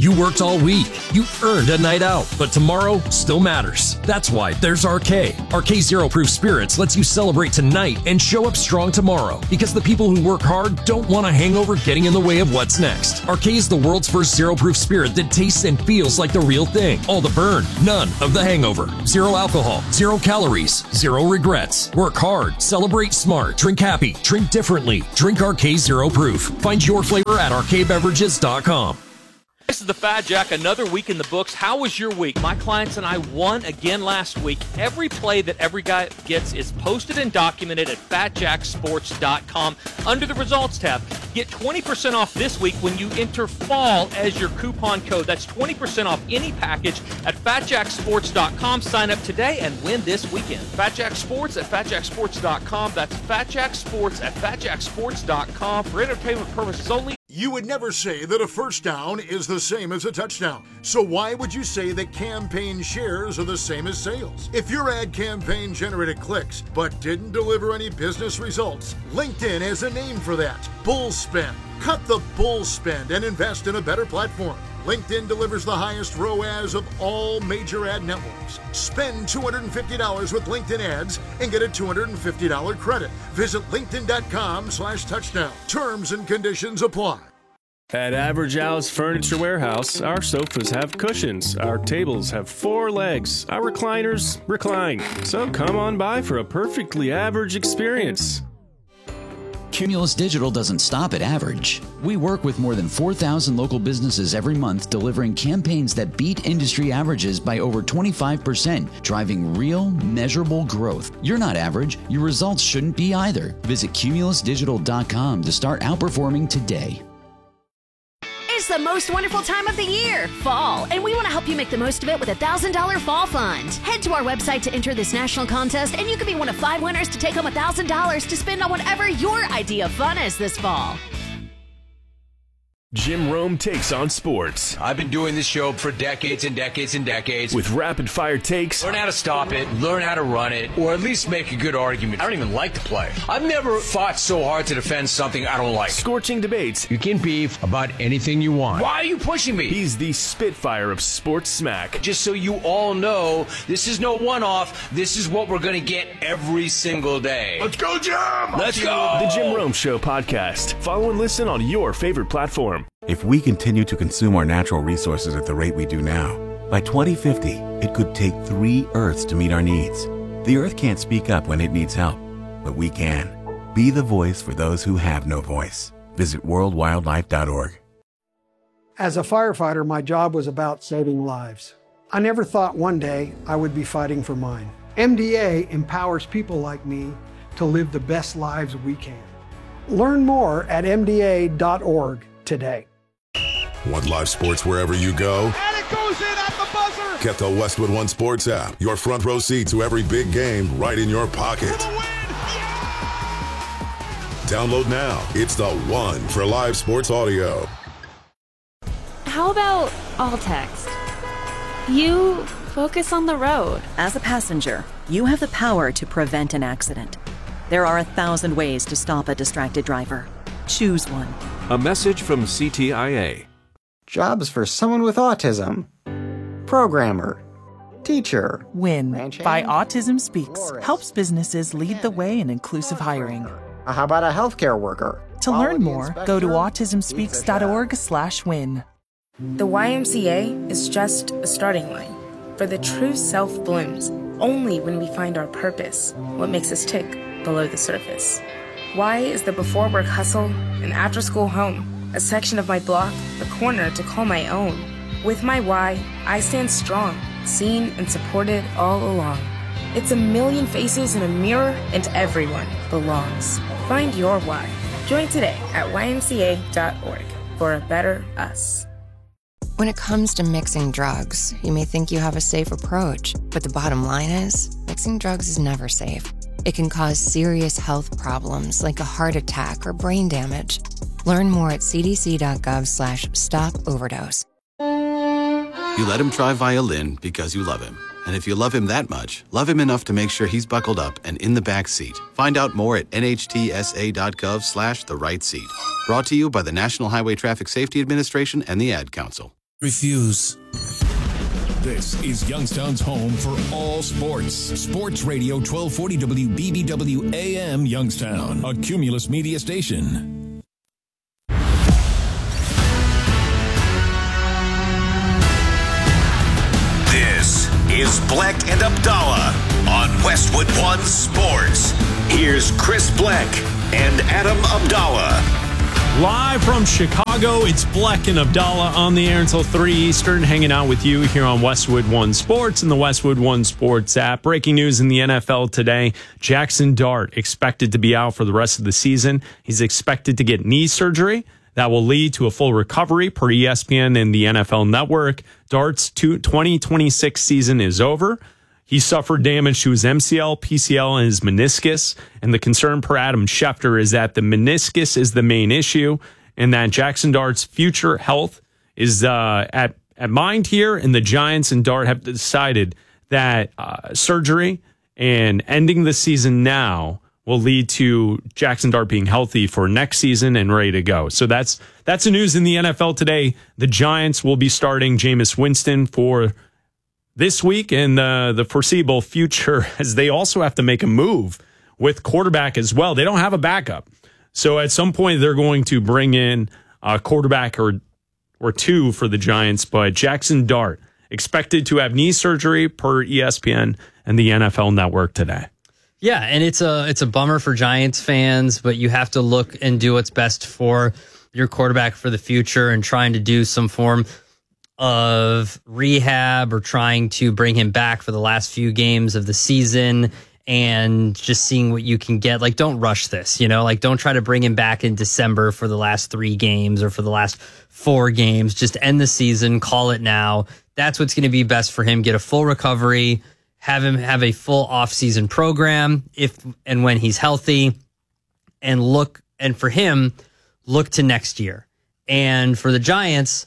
You worked all week. You earned a night out, but tomorrow still matters. That's why there's RK. RK Zero Proof Spirits lets you celebrate tonight and show up strong tomorrow, because the people who work hard don't want a hangover getting in the way of what's next. RK is the world's first zero proof spirit that tastes and feels like the real thing. All the burn, none of the hangover. Zero alcohol, 0 calories, 0 regrets. Work hard, celebrate smart, drink happy, drink differently. Drink RK Zero Proof. Find your flavor at rkbeverages.com. This is the Fat Jack, another week in the books. How was your week? My clients and I won again last week. Every play that every guy gets is posted and documented at fatjacksports.com under the results tab. Get 20% off this week when you enter FALL as your coupon code. That's 20% off any package at fatjacksports.com. Sign up today and win this weekend. Fat Jack Sports at fatjacksports.com. That's fatjacksports at fatjacksports.com for entertainment purposes only. You would never say that a first down is the same as a touchdown. So why would you say that campaign shares are the same as sales? If your ad campaign generated clicks but didn't deliver any business results, LinkedIn has a name for that: bull spend. Cut the bull spend and invest in a better platform. LinkedIn delivers the highest ROAS of all major ad networks. Spend $250 with LinkedIn ads and get a $250 credit. Visit linkedin.com/touchdown. Terms and conditions apply. At Average Al's Furniture Warehouse, our sofas have cushions, our tables have 4 legs, our recliners recline. So come on by for a perfectly average experience. Cumulus Digital doesn't stop at average. We work with more than 4,000 local businesses every month, delivering campaigns that beat industry averages by over 25%, driving real, measurable growth. You're not average. Your results shouldn't be either. Visit cumulusdigital.com to start outperforming today. It's the most wonderful time of the year, fall, and we want to help you make the most of it with a $1,000 fall fund. Head to our website to enter this national contest, and you can be one of 5 winners to take home $1,000 to spend on whatever your idea of fun is this fall. Jim Rome takes on sports. I've been doing this show for decades and decades and decades. With rapid-fire takes. Learn how to stop it, learn how to run it, or at least make a good argument. I don't even like the play. I've never fought so hard to defend something I don't like. Scorching debates. You can beef about anything you want. Why are you pushing me? He's the Spitfire of sports smack. Just so you all know, this is no one-off. This is what we're going to get every single day. Let's go, Jim! Let's go! The Jim Rome Show podcast. Follow and listen on your favorite platform. If we continue to consume our natural resources at the rate we do now, by 2050, it could take 3 Earths to meet our needs. The Earth can't speak up when it needs help, but we can. Be the voice for those who have no voice. Visit worldwildlife.org. As a firefighter, my job was about saving lives. I never thought one day I would be fighting for mine. MDA empowers people like me to live the best lives we can. Learn more at mda.org today. Want live sports wherever you go? And it goes in at the buzzer! Get the Westwood One Sports app. Your front row seat to every big game right in your pocket. Download now. It's the one for live sports audio. How about all text? You focus on the road. As a passenger, you have the power to prevent an accident. There are 1,000 ways to stop a distracted driver. Choose one. A message from CTIA. Jobs for someone with autism. Programmer. Teacher. WIN by Autism Speaks helps businesses lead the way in inclusive hiring. How about a healthcare worker? To learn more, go to autismspeaks.org/win. The YMCA is just a starting line, for the true self blooms only when we find our purpose, what makes us tick below the surface. Y is the before work hustle, an after school home, a section of my block, a corner to call my own. With my Y, I stand strong, seen and supported all along. It's a million faces in a mirror, and everyone belongs. Find your why. Join today at ymca.org for a better us. When it comes to mixing drugs, you may think you have a safe approach, but the bottom line is, mixing drugs is never safe. It can cause serious health problems like a heart attack or brain damage. Learn more at cdc.gov/stop-overdose. You let him try violin because you love him. And if you love him that much, love him enough to make sure he's buckled up and in the back seat. Find out more at nhtsa.gov/the right seat. Brought to you by the National Highway Traffic Safety Administration and the Ad Council. refuse. This is Youngstown's home for all sports. Sports Radio 1240 WBBW AM Youngstown, a Cumulus media station. This is Bleck and Abdallah on Westwood One Sports. Here's Chris Bleck and Adam Abdallah. Live from Chicago, it's Bleck and Abdallah on the air until 3 Eastern, hanging out with you here on Westwood One Sports and the Westwood One Sports app. Breaking news in the NFL today, Jackson Dart expected to be out for the rest of the season. He's expected to get knee surgery. That will lead to a full recovery per ESPN and the NFL Network. Dart's 2026 season is over. He suffered damage to his MCL, PCL, and his meniscus. And the concern per Adam Schefter is that the meniscus is the main issue and that Jackson Dart's future health is at mind here. And the Giants and Dart have decided that surgery and ending the season now will lead to Jackson Dart being healthy for next season and ready to go. So that's the news in the NFL today. The Giants will be starting Jameis Winston for this week and the foreseeable future, as they also have to make a move with quarterback as well. They don't have a backup. So at some point, they're going to bring in a quarterback or two for the Giants. But Jackson Dart expected to have knee surgery per ESPN and the NFL Network today. Yeah, and it's a bummer for Giants fans, but you have to look and do what's best for your quarterback for the future and trying to do some form of rehab or trying to bring him back for the last few games of the season and just seeing what you can get. Like, don't rush this, don't try to bring him back in December for the last 3 games or for the last 4 games. Just end the season, call it now. That's what's going to be best for him. Get a full recovery, have him have a full off-season program if and when he's healthy, and for him, look to next year. And for the Giants,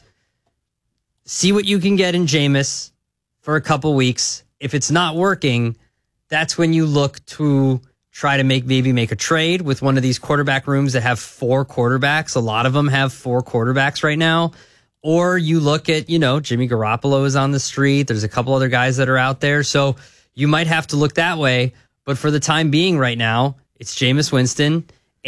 see what you can get in Jameis for a couple weeks. If it's not working, that's when you look to try to maybe make a trade with one of these quarterback rooms that have 4 quarterbacks. A lot of them have 4 quarterbacks right now. Or you look at, Jimmy Garoppolo is on the street. There's a couple other guys that are out there. So you might have to look that way. But for the time being right now, it's Jameis Winston.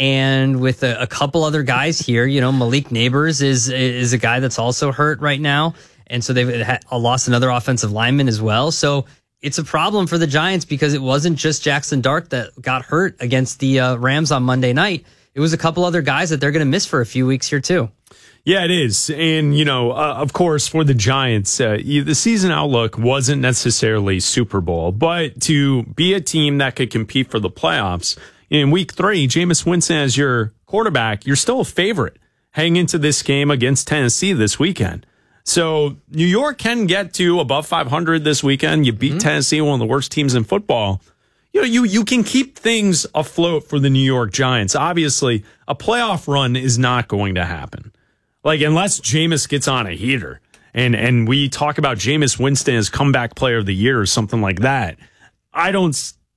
And with a couple other guys here, Malik Neighbors is a guy that's also hurt right now. And so they've lost another offensive lineman as well. So it's a problem for the Giants because it wasn't just Jackson Dart that got hurt against the Rams on Monday night. It was a couple other guys that they're going to miss for a few weeks here too. Yeah, it is. And, of course, for the Giants, the season outlook wasn't necessarily Super Bowl, but to be a team that could compete for the playoffs in week 3, Jameis Winston as your quarterback, you're still a favorite heading into this game against Tennessee this weekend. So New York can get to above 500 this weekend. You beat Tennessee, one of the worst teams in football. You can keep things afloat for the New York Giants. Obviously, a playoff run is not going to happen. Like, unless Jameis gets on a heater and we talk about Jameis Winston as comeback player of the year or something like that. I don't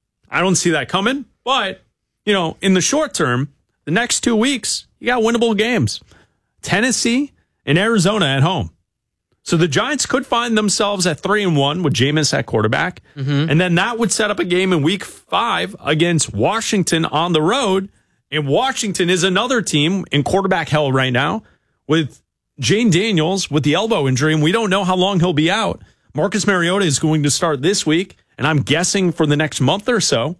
see that coming. But, in the short term, the next 2 weeks, you got winnable games. Tennessee and Arizona at home. So the Giants could find themselves at 3-1 with Jameis at quarterback. And then that would set up a game in week 5 against Washington on the road. And Washington is another team in quarterback hell right now with Jane Daniels with the elbow injury. And we don't know how long he'll be out. Marcus Mariota is going to start this week, and I'm guessing for the next month or so.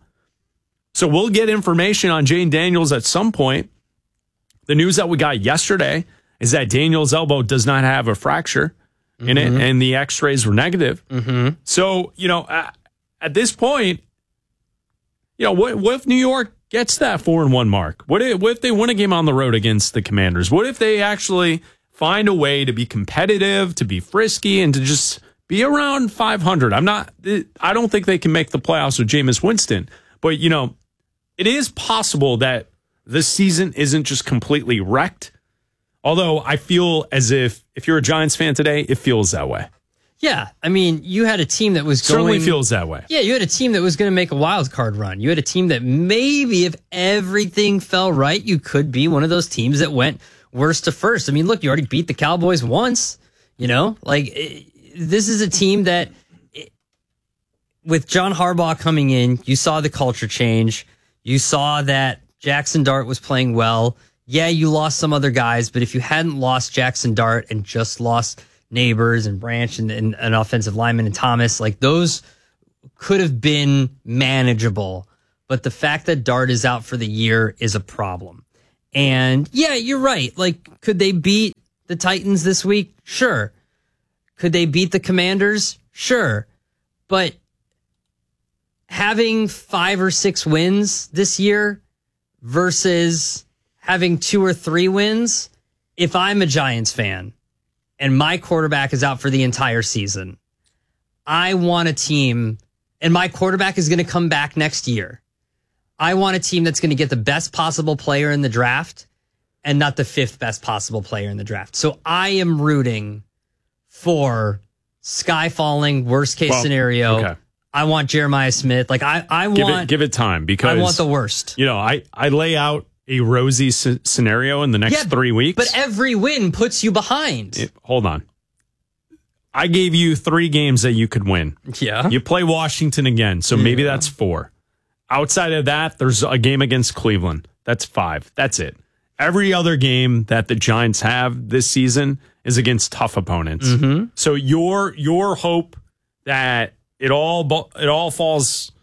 So we'll get information on Jane Daniels at some point. The news that we got yesterday is that Daniels' elbow does not have a fracture in it, and the x-rays were negative. So, at this point, what if New York gets that 4-1 mark? What if they win a game on the road against the Commanders? What if they actually find a way to be competitive, to be frisky, and to just be around 500? I don't think they can make the playoffs with Jameis Winston, but, it is possible that this season isn't just completely wrecked. Although I feel as if you're a Giants fan today, it feels that way. Yeah, I mean, you had a team that was certainly feels that way. Yeah, you had a team that was going to make a wild card run. You had a team that maybe, if everything fell right, you could be one of those teams that went worst to first. I mean, look, you already beat the Cowboys once. This is a team that, with John Harbaugh coming in, you saw the culture change. You saw that Jackson Dart was playing well. Yeah, you lost some other guys, but if you hadn't lost Jackson Dart and just lost Neighbors and Branch and an offensive lineman and Thomas, those could have been manageable. But the fact that Dart is out for the year is a problem. And yeah, you're right. Could they beat the Titans this week? Sure. Could they beat the Commanders? Sure. But having 5 or 6 wins this year versus having 2 or 3 wins, if I'm a Giants fan and my quarterback is out for the entire season, I want a team, and my quarterback is going to come back next year. I want a team that's going to get the best possible player in the draft and not the 5th best possible player in the draft. So I am rooting for sky falling, worst case scenario. Okay. I want Jeremiah Smith. I want... Give it time, because... I want the worst. I lay out a rosy scenario in the next 3 weeks. But every win puts you behind. Hold on. I gave you 3 games that you could win. Yeah. You play Washington again, so maybe that's 4. Outside of that, there's a game against Cleveland. That's 5. That's it. Every other game that the Giants have this season is against tough opponents. Mm-hmm. So your hope that it all falls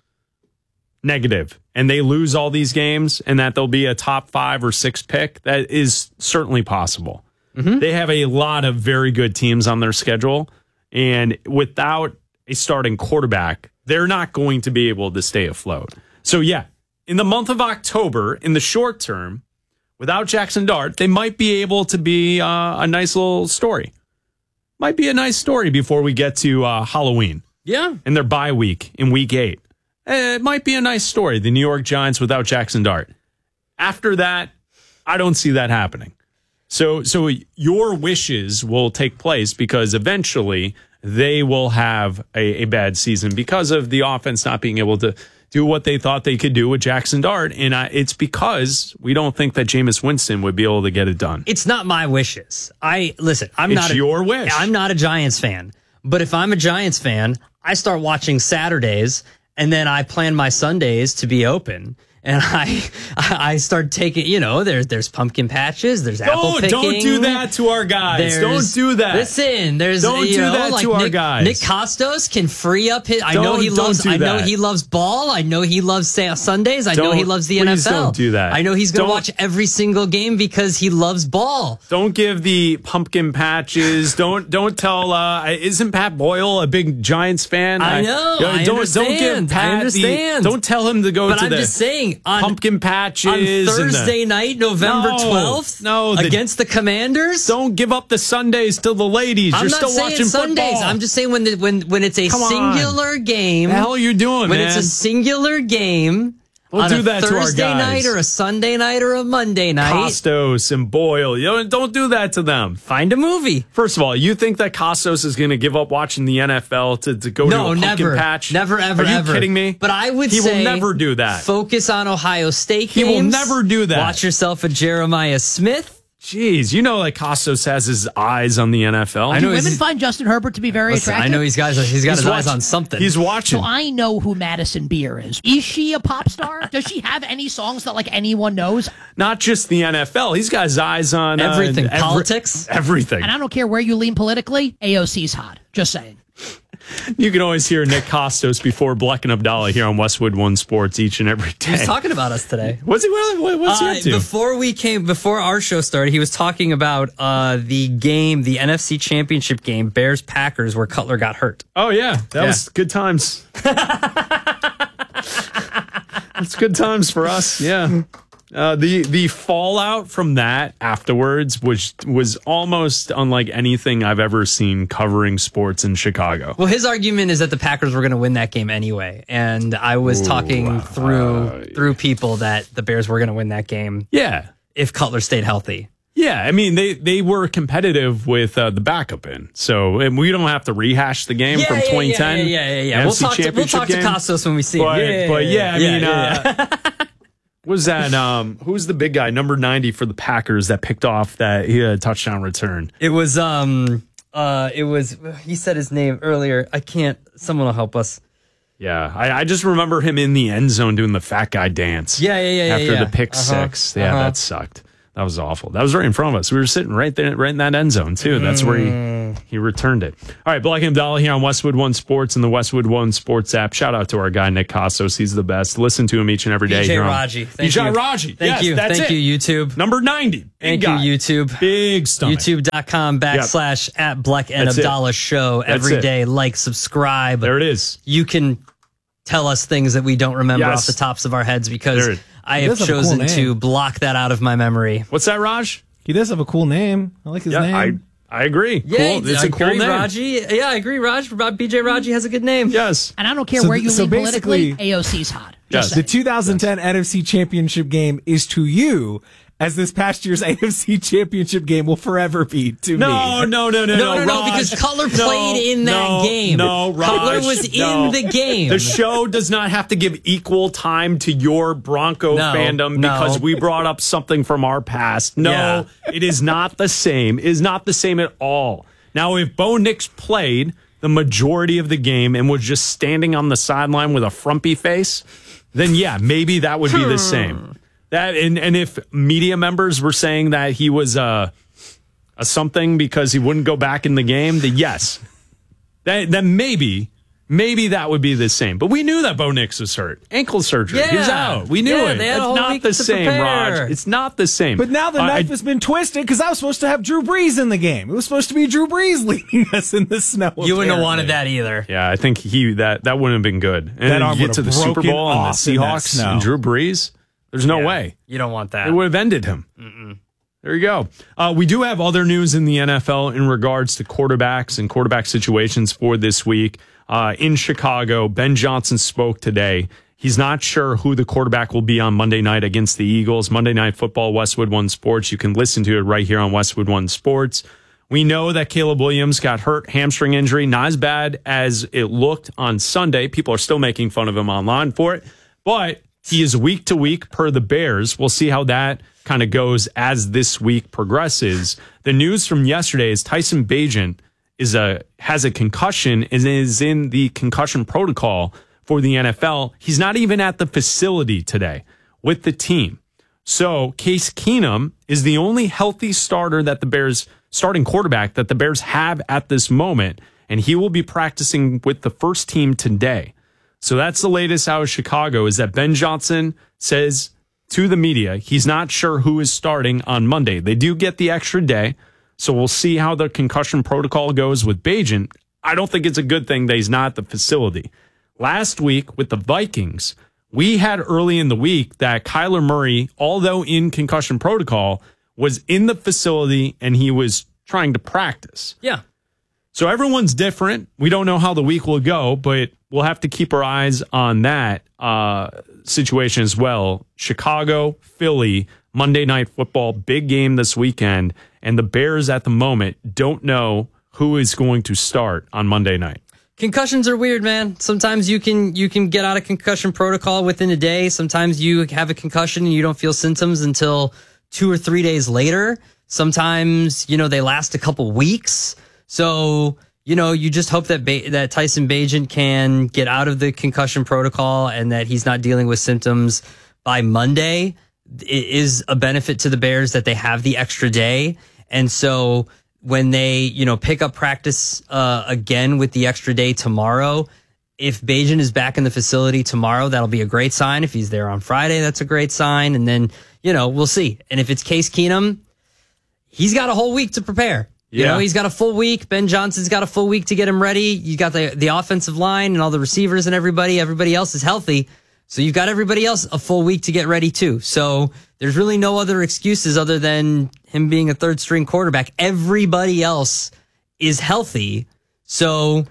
negative and they lose all these games and that they'll be a top 5 or 6 pick, that is certainly possible. Mm-hmm. They have a lot of very good teams on their schedule, and without a starting quarterback, they're not going to be able to stay afloat. So yeah, in the month of October, in the short term, without Jackson Dart, they might be able to be a nice little story. Might be a nice story before we get to Halloween. Yeah. And their bye week in week 8. It might be a nice story, the New York Giants without Jackson Dart. After that, I don't see that happening. So your wishes will take place, because eventually they will have a bad season because of the offense not being able to do what they thought they could do with Jackson Dart. And it's because we don't think that Jameis Winston would be able to get it done. It's not my wishes. It's your wish. I'm not a Giants fan. But if I'm a Giants fan, I start watching Saturdays, and then I plan my Sundays to be open. And I start taking, there's pumpkin patches, there's apple picking. Don't do that to our guys. Don't do that. Listen, don't do that to our guys. Nick Costos can free up his. I know he loves ball. I know he loves Sundays. I know he loves the NFL. Don't do that. I know he's going to watch every single game because he loves ball. Don't give the pumpkin patches. Don't tell. Isn't Pat Boyle a big Giants fan? I know. Don't give Pat don't tell him to go but to I'm just saying. Pumpkin patches on Thursday night, November 12th, against the Commanders. Don't give up the Sundays to the ladies. You're still watching Sundays. football. I'm just saying when it's a singular game. The hell are you doing, when man? It's a singular game. Don't on do a that to our Thursday guys. night or a Sunday night or a Monday night. Costos and Boyle. Don't do that to them. Find a movie. First of all, you think that Costos is going to give up watching the NFL to go to a pumpkin patch? Never, ever, Are you ever. kidding me? But I would say say he will never do that. Focus on Ohio State games. He will never do that. Watch yourself a Jeremiah Smith. Jeez, Costos has his eyes on the NFL. I know women find Justin Herbert to be very attractive. I know he's got his eyes on something. He's watching. So I know who Madison Beer is. Is she a pop star? Does she have any songs that anyone knows? Not just the NFL. He's got his eyes on everything. Politics. Everything. And I don't care where you lean politically. AOC's hot. Just saying. You can always hear Nick Costos before Bleck and Abdallah here on Westwood One Sports each and every day. He was talking about us today. Was he really? What's he up to? Before our show started, he was talking about the NFC Championship game, Bears-Packers, where Cutler got hurt. Oh, yeah. That was good times. That's good times for us, yeah. The fallout from that afterwards was almost unlike anything I've ever seen covering sports in Chicago. Well, his argument is that the Packers were going to win that game anyway, and I was talking through people that the Bears were going to win that game. Yeah, if Cutler stayed healthy. Yeah, I mean they were competitive with the backup in, so and we don't have to rehash the game from 2010. Yeah. We'll talk to Costos when we see him. Was that who's the big guy, number 90 for the Packers that picked off that he had a touchdown return? It was He said his name earlier. I can't. Someone will help us. Yeah, I just remember him in the end zone doing the fat guy dance. Yeah. After the pick six. Yeah, that sucked. That was awful. That was right in front of us. We were sitting right there, right in that end zone, too. That's where he returned it. All right, Black and Abdallah here on Westwood One Sports and the Westwood One Sports app. Shout out to our guy, Nick Costos. He's the best. Listen to him each and every day. BJ Raji. BJ Raji. Thank you. Thank you, YouTube. Number 90. Thank you, YouTube. Big stomach. YouTube.com / at Black and Abdallah Show every day. Like, subscribe. There it is. You can tell us things that we don't remember off the tops of our heads because I have chosen to block that out to my memory. What's that, Raj? He does have a cool name. I like his name. I agree. Yeah, cool. It's a cool name. Raji. Yeah, I agree, Raj. BJ Raji has a good name. Yes. And I don't care where you lean politically, AOC's hot. Yes. The 2010 NFC Championship game is to you as this past year's AFC Championship game will forever be to me. No, because Cutler played in that game. No, Raj. Cutler was in the game. The show does not have to give equal time to your Bronco fandom because we brought up something from our past. No, it is not the same. It is not the same at all. Now, if Bo Nix played the majority of the game and was just standing on the sideline with a frumpy face, then yeah, maybe that would be the same. That and if media members were saying that he was a something because he wouldn't go back in the game, then yes, then maybe that would be the same. But we knew that Bo Nix was hurt, ankle surgery. He was out. We knew it. It's not the same, Raj. It's not the same. But now the knife has been twisted because I was supposed to have Drew Brees in the game. It was supposed to be Drew Brees leading us in the snow. You wouldn't have wanted that either. Yeah, I think that wouldn't have been good. And that arm get to the Super Bowl and the Seahawks and Drew Brees. There's no way. You don't want that. It would have ended him. There you go. We do have other news in the NFL in regards to quarterbacks and quarterback situations for this week. In Chicago, Ben Johnson spoke today. He's not sure who the quarterback will be on Monday night against the Eagles. Monday Night Football, Westwood One Sports. You can listen to it right here on Westwood One Sports. We know that Caleb Williams got hurt, hamstring injury, not as bad as it looked on Sunday. People are still making fun of him online for it, but he is week to week per the Bears. We'll see how that kind of goes as this week progresses. The news from yesterday is Tyson Bagent has a concussion and is in the concussion protocol for the NFL. He's not even at the facility today with the team. So Case Keenum is the only healthy starting quarterback that the Bears have at this moment, and he will be practicing with the first team today. So that's the latest out of Chicago, is that Ben Johnson says to the media he's not sure who is starting on Monday. They do get the extra day, so we'll see how the concussion protocol goes with Bagent. I don't think it's a good thing that he's not at the facility. Last week with the Vikings, we had early in the week that Kyler Murray, although in concussion protocol, was in the facility and he was trying to practice. Yeah. So everyone's different. We don't know how the week will go, but we'll have to keep our eyes on that situation as well. Chicago, Philly, Monday Night Football, big game this weekend. And the Bears at the moment don't know who is going to start on Monday night. Concussions are weird, man. Sometimes you can get out of concussion protocol within a day. Sometimes you have a concussion and you don't feel symptoms until 2 or 3 days later. Sometimes, they last a couple weeks. So, you just hope that Tyson Bagent can get out of the concussion protocol and that he's not dealing with symptoms by Monday. It is a benefit to the Bears that they have the extra day. And so when they, pick up practice again with the extra day tomorrow, if Bagent is back in the facility tomorrow, that'll be a great sign. If he's there on Friday, that's a great sign. And then, we'll see. And if it's Case Keenum, he's got a whole week to prepare. He's got a full week. Ben Johnson's got a full week to get him ready. You got the offensive line and all the receivers and everybody. Everybody else is healthy. So you've got everybody else a full week to get ready too. So there's really no other excuses other than him being a third string quarterback. Everybody else is healthy. So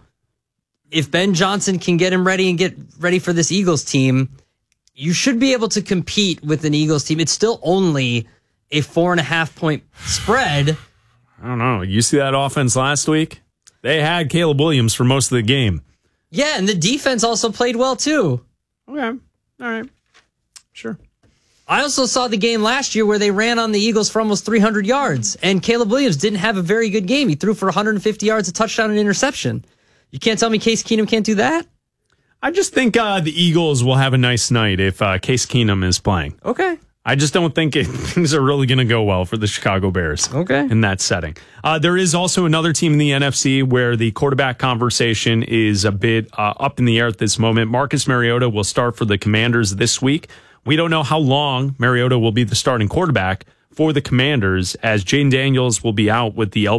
if Ben Johnson can get him ready and get ready for this Eagles team, you should be able to compete with an Eagles team. It's still only a 4.5 point spread. I don't know. You see that offense last week? They had Caleb Williams for most of the game. Yeah, and the defense also played well too. Okay. All right. Sure. I also saw the game last year where they ran on the Eagles for almost 300 yards, and Caleb Williams didn't have a very good game. He threw for 150 yards, a touchdown, and interception. You can't tell me Case Keenum can't do that? I just think the Eagles will have a nice night if Case Keenum is playing. Okay. I just don't think things are really going to go well for the Chicago Bears. Okay. In that setting. There is also another team in the NFC where the quarterback conversation is a bit up in the air at this moment. Marcus Mariota will start for the Commanders this week. We don't know how long Mariota will be the starting quarterback for the Commanders, as Jaden Daniels will be out with the elbow